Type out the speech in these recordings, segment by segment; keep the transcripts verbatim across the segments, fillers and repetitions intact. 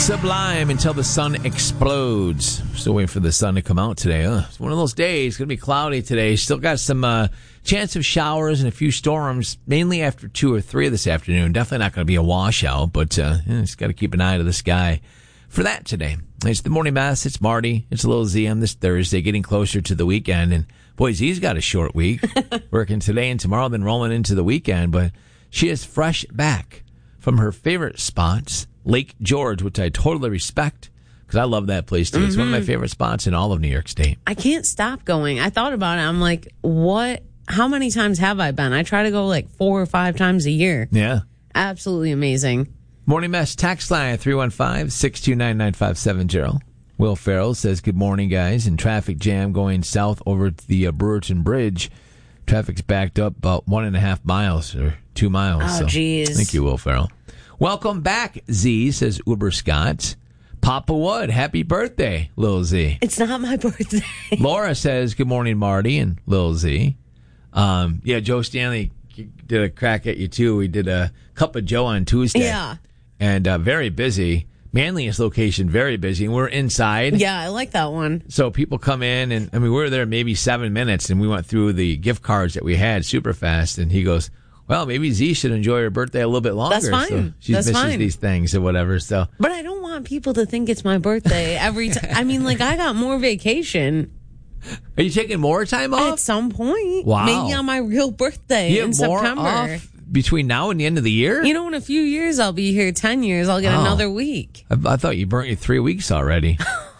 Sublime Until the Sun Explodes. Still waiting for the sun to come out today. Huh? It's one of those days. It's going to be cloudy today. Still got some uh, chance of showers and a few storms, mainly after two or three this afternoon. Definitely not going to be a washout, but uh, yeah, just got to keep an eye to the sky for that today. It's the Morning Mess. It's Marty. It's a little Z on this Thursday, getting closer to the weekend. And boy, Z's got a short week, working today and tomorrow, then rolling into the weekend. But she is fresh back from her favorite spots, Lake George, which I totally respect because I love that place too. Mm-hmm. It's one of my favorite spots in all of New York State. I can't stop going. I thought about it. I'm like, what? How many times have I been? I try to go like four or five times a year. Yeah. Absolutely amazing. Morning Mess text line three one five, six two nine, nine five seven zero. Will Farrell says, good morning, guys. In traffic jam going south over to the uh, Brewerton Bridge. Traffic's backed up about one and a half miles or two miles. Oh, jeez. So, thank you, Will Farrell. Welcome back, Z, says Uber Scott. Papa Wood, happy birthday, Lil Z. It's not my birthday. Laura says, good morning, Marty and Lil Z. Um, yeah, Joe Stanley did a crack at you, too. We did a Cup of Joe on Tuesday. Yeah. And uh, very busy. Manliest location, very busy. And we're inside. Yeah, I like that one. So people come in, and I mean, we were there maybe seven minutes, and we went through the gift cards that we had super fast. And he goes, well, maybe Z should enjoy her birthday a little bit longer. That's fine. So she That's misses fine. these things or whatever. So, but I don't want people to think it's my birthday every time. I mean, like, I got more vacation. Are you taking more time off? At some point. Wow. Maybe on my real birthday you in have more September. Off between now and the end of the year? You know, in a few years, I'll be here. Ten years, I'll get oh. another week. I, I thought you burnt your three weeks already.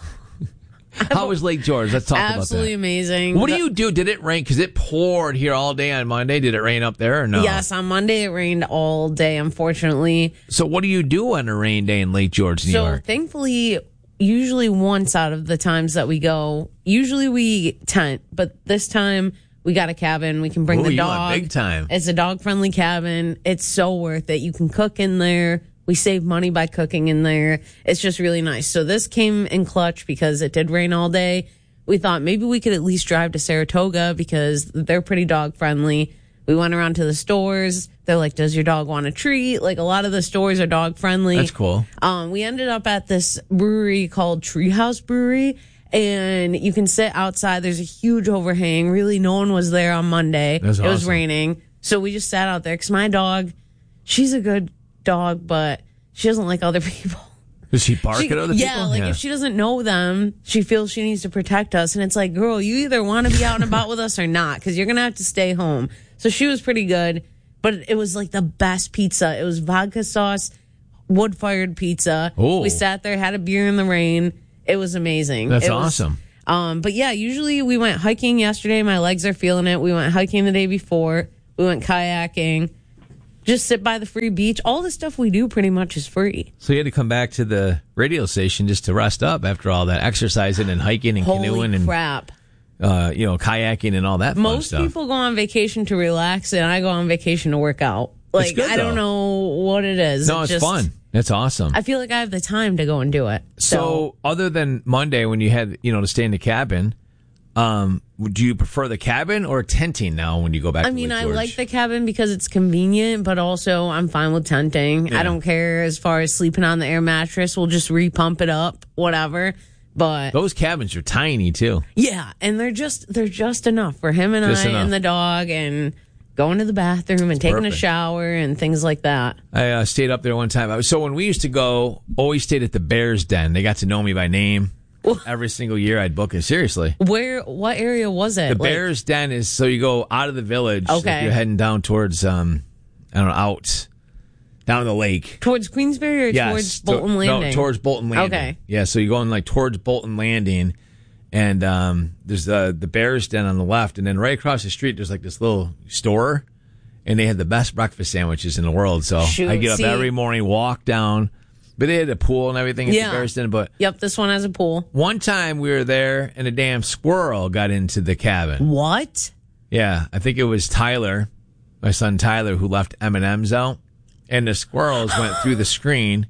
How was Lake George? Let's talk about that. Absolutely amazing. What the, do you do? Did it rain? Because it poured here all day on Monday. Did it rain up there or no? Yes, on Monday it rained all day, unfortunately. So what do you do on a rain day in Lake George, New so York? So thankfully, usually once out of the times that we go, usually we tent, but this time we got a cabin. We can bring Ooh, the you dog. went big time. It's a dog-friendly cabin. It's so worth it. You can cook in there. We save money by cooking in there. It's just really nice. So this came in clutch because it did rain all day. We thought maybe we could at least drive to Saratoga because they're pretty dog-friendly. We went around to the stores. They're like, does your dog want a treat? Like, a lot of the stores are dog-friendly. That's cool. Um, we ended up at this brewery called Treehouse Brewery. And you can sit outside. There's a huge overhang. Really, no one was there on Monday. That's it was awesome. raining. So we just sat out there because my dog, she's a good dog, but she doesn't like other people. Does she bark She, at other yeah, people? like yeah, if she doesn't know them, she feels she needs to protect us. And it's like, girl, you either want to be out and about with us or not, because you're going to have to stay home. So she was pretty good, but it was like the best pizza. It was vodka sauce, wood-fired pizza. Ooh. We sat there, had a beer in the rain. It was amazing. That's it was, awesome. Um, but yeah, usually we went hiking yesterday. My legs are feeling it. We went hiking the day before. We went kayaking. Just sit by the free beach. All the stuff we do pretty much is free. So you had to come back to the radio station just to rest up after all that exercising and hiking and Holy canoeing and crap. Uh, you know, kayaking and all that fun Most stuff. people go on vacation to relax, and I go on vacation to work out. Like, good, I don't know what it is. No, it's it's just, fun. It's awesome. I feel like I have the time to go and do it. So, So, other than Monday when you had, you know, to stay in the cabin, um, do you prefer the cabin or tenting now when you go back I to mean, Lake I George? like the cabin because it's convenient, but also I'm fine with tenting. Yeah. I don't care as far as sleeping on the air mattress. We'll just repump it up, whatever. But Those cabins are tiny too. yeah, and they're just they're just enough for him and Just I enough. and the dog and going to the bathroom and taking perfect. a shower and things like that. I uh, stayed up there one time. I was, so when we used to go, always stayed at the Bears Den. They got to know me by name. Every single year I'd book it. Seriously. Where what area was it? The Like- Bears Den is, so you go out of the village. like Okay. you're heading down towards, um, I don't know, out, down the lake. Towards Queensbury or Yes, towards to- Bolton Landing? No, towards Bolton Landing. Okay. Yeah, so you're going like towards Bolton Landing, and um, there's the the Bears Den on the left, and then right across the street there's like this little store, and they had the best breakfast sandwiches in the world. So Shoot, I get up see? every morning, walk down, but they had a pool and everything at Yeah. the Bears Den. But Yep, this one has a pool. one time we were there, and a damn squirrel got into the cabin. What? Yeah, I think it was Tyler, my son Tyler, who left M and M's out, and the squirrels went through the screen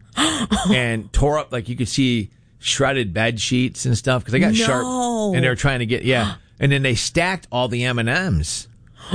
and tore up, like you could see shredded bed sheets and stuff because they got No. sharp, and they were trying to get yeah, and then they stacked all the M and M's.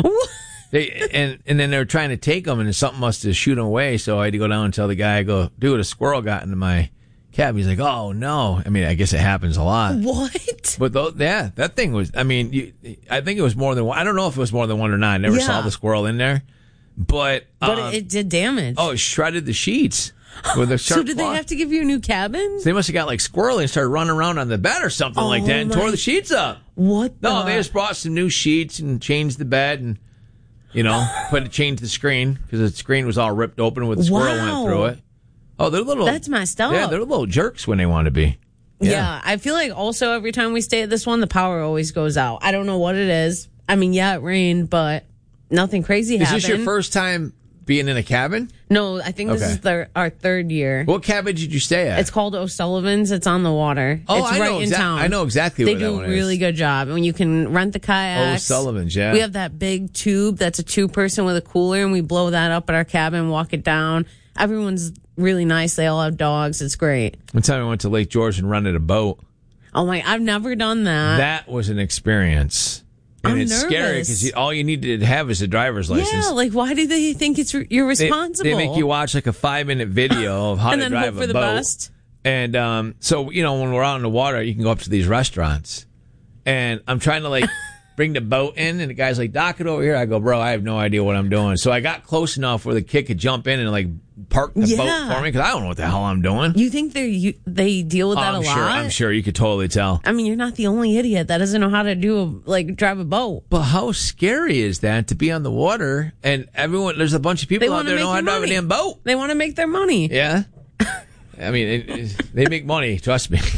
They and and then they were trying to take them, and something must have shoot them away. So I had to go down and tell the guy, I go, dude, a squirrel got into my cabin. He's like, oh, no. I mean, I guess it happens a lot. What? But, though, yeah, that thing was, I mean, you, I think it was more than one. I don't know if it was more than one or not. I never Yeah. saw the squirrel in there. But, But um, it, it did damage. oh, it shredded the sheets. With a so sharp did claw. they have to give you a new cabin? So they must have got like squirrely and started running around on the bed or something like that and my- tore the sheets up. What the? No, they just brought some new sheets and changed the bed and, you know, put it, changed the screen because the screen was all ripped open with the squirrel Wow. went through it. Oh, they're little. That's messed up. Yeah, they're little jerks when they want to be. Yeah. I feel like also every time we stay at this one, the power always goes out. I don't know what it is. I mean, yeah, it rained, but nothing crazy Is happened. this your first time being in a cabin? No, I think this Okay. is their, our third year. What cabin did you stay at? It's called O'Sullivan's. It's on the water. Oh, it's I right know in exa- town. I know exactly They where that do one a is. really good job. And you can rent the kayaks. O'Sullivan's, yeah. We have that big tube that's a two person with a cooler, and we blow that up at our cabin, walk it down. Everyone's really nice. They all have dogs. It's great. One time I went to Lake George and rented a boat. Oh my! I've never done that. That was an experience. And I'm it's scary nervous. because all you need to have is a driver's license. yeah, like why do they think it's you're They- responsible? They, make you watch like a five minute video of how and to then drive hope for a the boat. best. And um, so you know when we're out in the water, you can go up to these restaurants, and I'm trying to like bring the boat in, and the guy's like, "Dock it over here." I go, "Bro, I have no idea what I'm doing." So I got close enough where the kid could jump in and like park the Yeah. boat for me because I don't know what the hell I'm doing. You think they you, they deal with that I'm a sure. lot? I'm sure you could totally tell. I mean, you're not the only idiot that doesn't know how to do a, like drive a boat. But how scary is that to be on the water and everyone? There's a bunch of people They out want there to who make know how to their drive a money. damn boat. They want to make their money. Yeah. I mean, it, it, they make money. Trust me.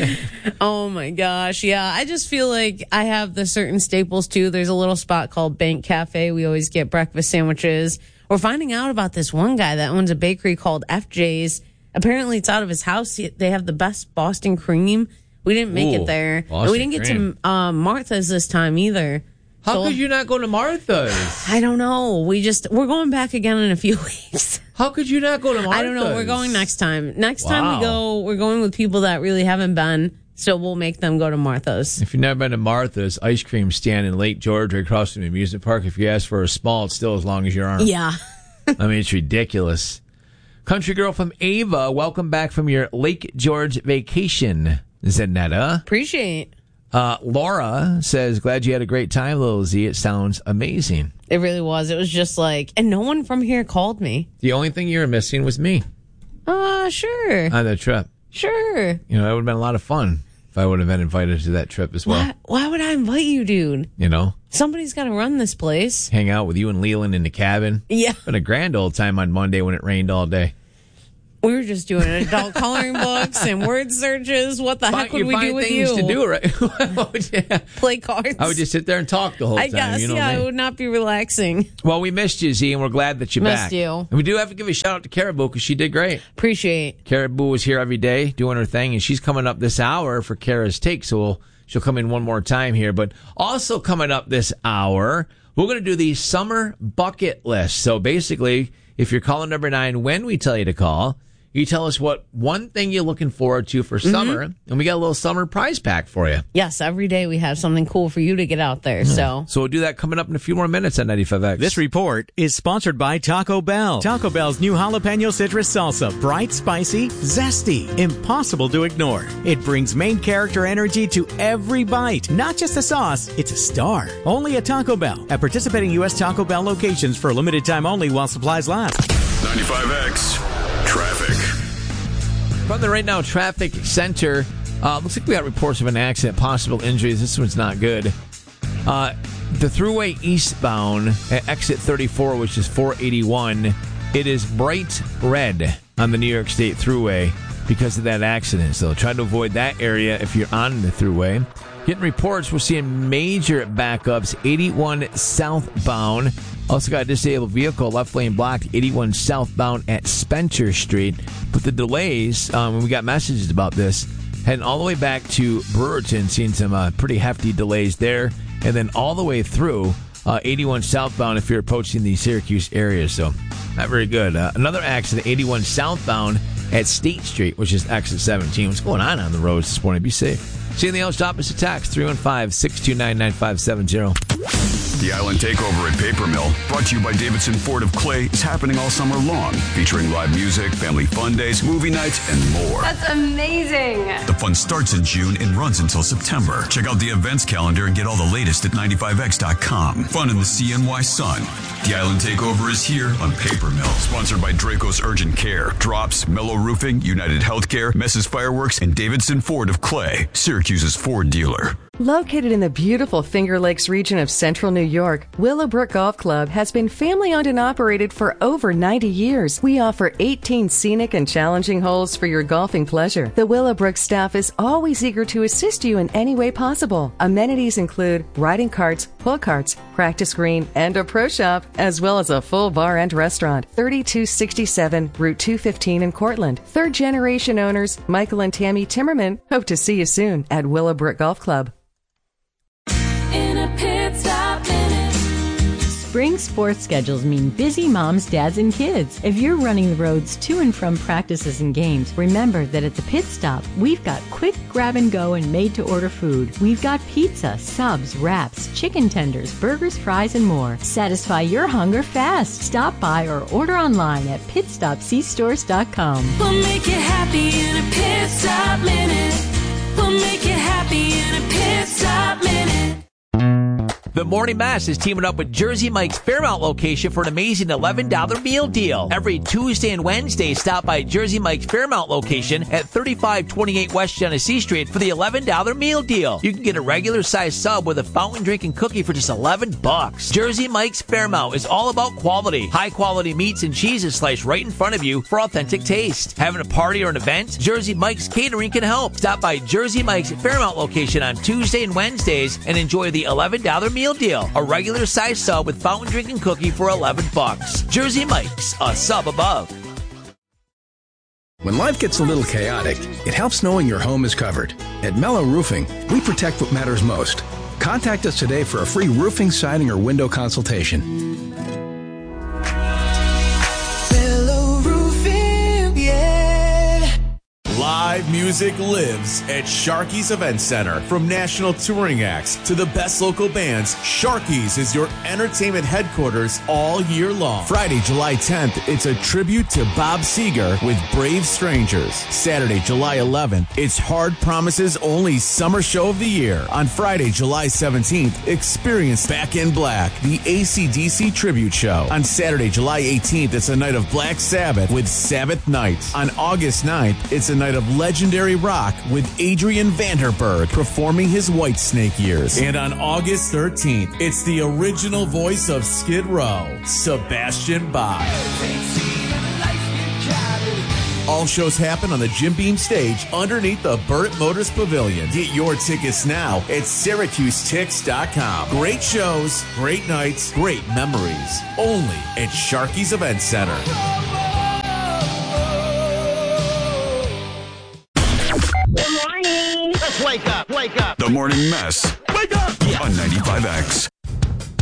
Oh my gosh. Yeah. I just feel like I have the certain staples too. There's a little spot called Bank Cafe. We always get breakfast sandwiches. We're finding out about this one guy that owns a bakery called F J's. Apparently it's out of his house. They have the best Boston cream. We didn't make Ooh, it there. And Boston we didn't get cream. to uh, Martha's this time either. How So- could you not go to Martha's? I don't know. We just, we're going back again in a few weeks. How could you not go to Martha's? I don't know. We're going next time. Next time Wow. we go, we're going with people that really haven't been. So we'll make them go to Martha's. If you've never been to Martha's, ice cream stand in Lake George, right across from the amusement park. If you ask for a small, it's still as long as your arm. Yeah. I mean, it's ridiculous. Country girl from Ava, welcome back from your Lake George vacation, Zanetta. Appreciate. Uh, Laura says, glad you had a great time, Little Z. It sounds amazing. It really was. It was just like, and no one from here called me. The only thing you were missing was me Uh, sure. on that trip. Sure. You know, it would have been a lot of fun if I would have been invited to that trip as well. Why, why would I invite you, dude? You know, Somebody's got to run this place. hang out with you and Leland in the cabin. Yeah. Been a grand old time on Monday when it rained all day. We were just doing adult coloring books and word searches. What the heck Find- would you we find do with things you? to do, right? What would you- Play cards. I would just sit there and talk the whole I time. guess, you know yeah, what I it mean? would not be relaxing. Well, we missed you, Z, and we're glad that you're Missed back. you. And we do have to give a shout out to Caribou because she did great. Appreciate. Caribou was here every day doing her thing, and she's coming up this hour for Kara's Take, so we'll, she'll come in one more time here. But also coming up this hour, we're going to do the summer bucket list. So basically, if you're calling number nine when we tell you to call, you tell us what one thing you're looking forward to for summer, and we got a little summer prize pack for you. Yes, every day we have something cool for you to get out there. So So we'll do that coming up in a few more minutes on ninety-five X. This report is sponsored by Taco Bell. Taco Bell's new jalapeno citrus salsa. Bright, spicy, zesty, impossible to ignore. It brings main character energy to every bite. Not just a sauce, it's a star. Only at Taco Bell. At participating U S Taco Bell locations for a limited time only while supplies last. ninety-five X Traffic. From the Right Now Traffic Center, uh, looks like we got reports of an accident, possible injuries. This one's not good. Uh, the thruway eastbound at exit thirty-four, which is four eighty-one, it is bright red on the New York State Thruway because of that accident. So try to avoid that area if you're on the thruway. Getting reports, we're seeing major backups, eighty-one southbound. Also got a disabled vehicle, left lane blocked, eighty-one southbound at Spencer Street. But the delays, um, we got messages about this, heading all the way back to Brewerton, seeing some uh, pretty hefty delays there. And then all the way through uh, eighty-one southbound if you're approaching the Syracuse area. So not very good. Uh, another accident, eighty-one southbound at State Street, which is exit seventeen. What's going on on the roads this morning? Be safe. See anything else? Drop us a text, three one five, six two nine, nine five seven zero. The Island Takeover at Paper Mill, brought to you by Davidson Ford of Clay, is happening all summer long, featuring live music, family fun days, movie nights, and more. That's amazing. The fun starts in June and runs until September. Check out the events calendar and get all the latest at ninety-five X dot com. Fun in the C N Y sun. The Island Takeover is here on Paper Mill. Sponsored by Draco's Urgent Care, Drops, Mellow Roofing, United Healthcare, Messes Fireworks, and Davidson Ford of Clay, Syracuse's Ford dealer. Located in the beautiful Finger Lakes region of central New York, Willowbrook Golf Club has been family-owned and operated for over ninety years. We offer eighteen scenic and challenging holes for your golfing pleasure. The Willowbrook staff is always eager to assist you in any way possible. Amenities include riding carts, pull carts, practice green, and a pro shop, as well as a full bar and restaurant. thirty-two sixty-seven Route two fifteen in Cortland. Third-generation owners Michael and Tammy Timmerman hope to see you soon at Willowbrook Golf Club. In a pit stop minute. Spring sports schedules mean busy moms, dads, and kids. If you're running the roads to and from practices and games, remember that at the pit stop, we've got quick grab and go and made to order food. We've got pizza, subs, wraps, chicken tenders, burgers, fries, and more. Satisfy your hunger fast. Stop by or order online at pit stop c stores dot com. We'll make you happy in a pit stop minute. We'll make you happy in a pit stop minute. The Morning Mess is teaming up with Jersey Mike's Fairmount location for an amazing eleven dollars meal deal. Every Tuesday and Wednesday, stop by Jersey Mike's Fairmount location at thirty-five twenty-eight West Genesee Street for the eleven dollars meal deal. You can get a regular size sub with a fountain drink and cookie for just eleven bucks. Jersey Mike's Fairmount is all about quality. High quality meats and cheeses sliced right in front of you for authentic taste. Having a party or an event? Jersey Mike's Catering can help. Stop by Jersey Mike's Fairmount location on Tuesday and Wednesdays and enjoy the eleven dollars meal deal. A regular size sub with fountain drink and cookie for eleven bucks. Jersey Mike's, a sub above. When life gets a little chaotic, it helps knowing your home is covered. At Mellow Roofing, we protect what matters most. Contact us today for a free roofing, siding, or window consultation. Mellow Roofing, yeah. Live music lives at Sharky's Event Center. From national touring acts to the best local bands, Sharky's is your entertainment headquarters all year long. Friday, July tenth, it's a tribute to Bob Seger with Brave Strangers. Saturday, July eleventh, it's Hard Promises' only summer show of the year. On Friday, July seventeenth, experience Back in Black, the A C D C tribute show. On Saturday, July eighteenth, it's a night of Black Sabbath with Sabbath Nights. On August ninth, it's a night of legendary rock with Adrian Vanderberg performing his Whitesnake years. And on August thirteenth, it's the original voice of Skid Row, Sebastian Bach. All shows happen on the Jim Beam stage underneath the Burt Motors Pavilion. Get your tickets now at Syracuse Tix dot com. Great shows, great nights, great memories. Only at Sharky's Event Center. Good morning. Let's wake up, wake up. The Morning Mess. Wake up! On ninety-five X.